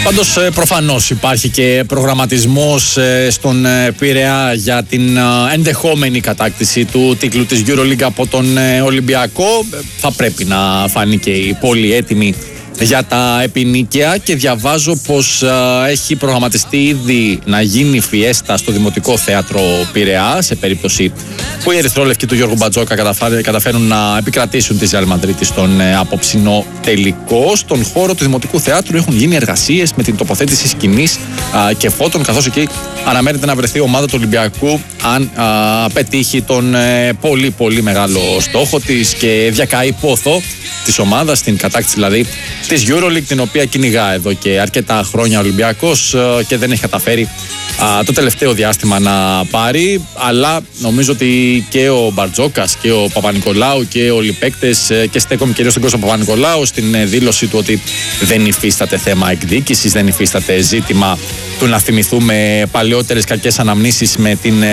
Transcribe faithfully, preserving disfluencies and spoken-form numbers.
Πάντως προφανώς υπάρχει και προγραμματισμός στον Πειραιά για την ενδεχόμενη κατάκτηση του τίτλου της EuroLeague από τον Ολυμπιακό. Θα πρέπει να φανεί και η πόλη έτοιμη για τα επινίκαια και διαβάζω πως α, έχει προγραμματιστεί ήδη να γίνει φιέστα στο Δημοτικό Θέατρο Πειραιά σε περίπτωση που οι ερυθρόλευκοι του Γιώργου Μπατζόκα καταφέρουν να επικρατήσουν τη Real Madrid στον ε, απόψινο τελικό. Στον χώρο του Δημοτικού Θεάτρου έχουν γίνει εργασίες με την τοποθέτηση σκηνής α, και φώτων, καθώς εκεί αναμένεται να βρεθεί η ομάδα του Ολυμπιακού αν α, πετύχει τον ε, πολύ πολύ μεγάλο στόχο της και διακαεί πόθο της ομάδας, την κατάκτηση δηλαδή της EuroLeague, την οποία κυνηγά εδώ και αρκετά χρόνια ο Ολυμπιακός και δεν έχει καταφέρει α, το τελευταίο διάστημα να πάρει. Αλλά νομίζω ότι και ο Μπαρτζόκας και ο Παπα-Νικολάου και όλοι οι παίκτες, και στέκομαι κυρίως στον κόσμο Παπα-Νικολάου, στην δήλωση του ότι δεν υφίσταται θέμα εκδίκησης, δεν υφίσταται ζήτημα του να θυμηθούμε παλαιότερες κακές αναμνήσεις με την